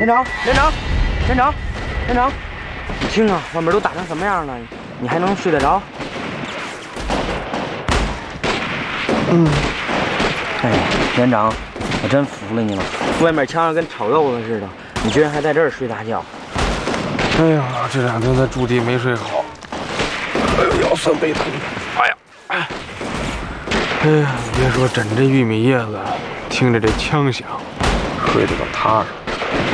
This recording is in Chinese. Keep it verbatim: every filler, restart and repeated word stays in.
连长，连长，连长，连长，你听啊，外面都打成什么样了？你还能睡得着？嗯。哎呀，连长，我真服了你了。外面枪上跟炒肉子似的，你居然还在这儿睡大觉。 哎呀，这两天在驻地没睡好，哎呦，腰酸背疼。哎呀，哎，哎呀，别说枕着玉米叶子，听着这枪响，睡得可踏实。